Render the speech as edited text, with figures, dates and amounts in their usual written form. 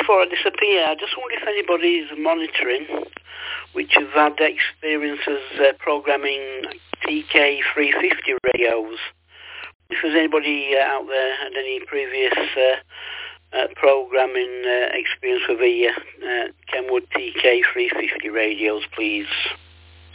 before I disappear, I just wonder if anybody's monitoring which have had experiences programming TK350 radios. If there's anybody out there had any previous programming experience with the Kenwood TK350 radios, please.